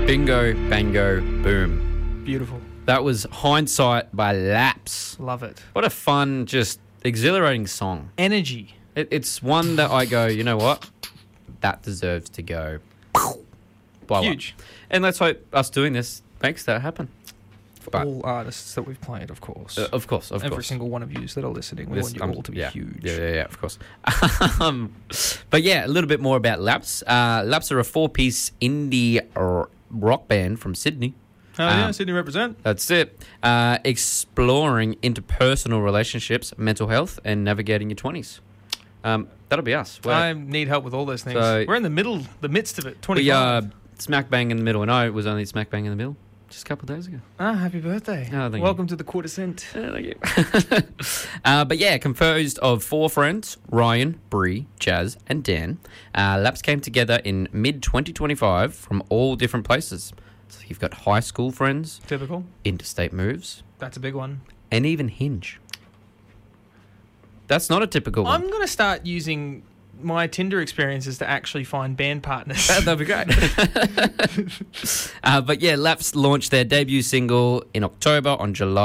Bingo, bango, boom. Beautiful. That was Hindsight by Laps. Love it. What a fun, just exhilarating song. Energy. It's one that I go, you know what? That deserves to go. Blow Huge. Up. And let's hope us doing this makes that happen. But, All artists that we've played, of course. of course. Every single one of you that are listening. We want you all to be huge. Yeah, of course. But yeah, a little bit more about Laps. Laps are a 4-piece indie rock band from Sydney. Oh, yeah, Sydney represent. That's it. Exploring interpersonal relationships, mental health, and navigating your 20s. That'll be us. I need help with all those things. So we're in the midst of it. 25. We are smack bang in the middle. And I was only smack bang in the middle just a couple of days ago. Happy birthday. Oh, thank Welcome you. to the quarter cent. Thank you. But yeah, composed of 4 friends, Ryan, Bree, Jazz, and Dan. Laps came together in mid-2025 from all different places. So you've got high school friends, Typical. interstate moves, That's a big one. and even Hinge. That's not a typical one. I'm going to start using my Tinder experiences to actually find band partners. That'd be great. But yeah, Laps launched their debut single in October.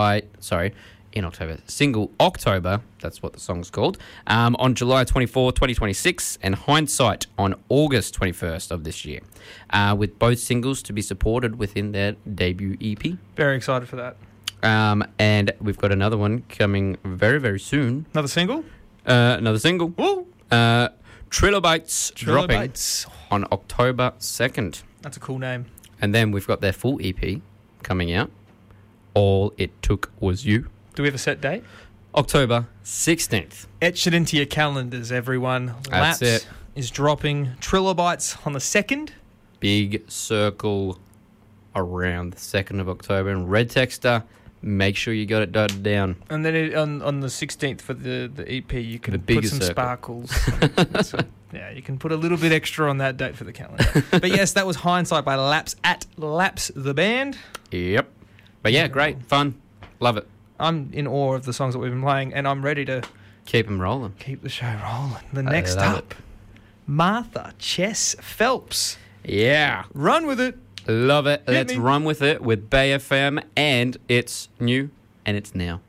Single October, that's what the song's called, on July 24, 2026, and Hindsight on August 21st of this year, with both singles to be supported within their debut EP. Very excited for that. And we've got another one coming very, very soon. Another single? Another single. Woo! Trilobites dropping Trilobites. on October 2nd. That's a cool name. And then we've got their full EP coming out. All It Took Was You. Do we have a set date? October 16th. Etch it into your calendars, everyone. That's Laps it. is dropping Trilobites on the 2nd. Big circle around the 2nd of October. And Red Texter, make sure you got it dotted down. And then on the 16th for the EP, you can The put bigger some circle. sparkles. So, yeah, you can put a little bit extra on that date for the calendar. But yes, that was Hindsight by Laps at Laps the Band. Yep. But yeah, great. Fun. Love it. I'm in awe of the songs that we've been playing, and I'm ready to Keep them rolling. keep the show rolling. The next love up, Martha Chess Phelps. Yeah. Run with it. Love it. Hit Let's me. run with it with Bay FM. And it's new and it's now.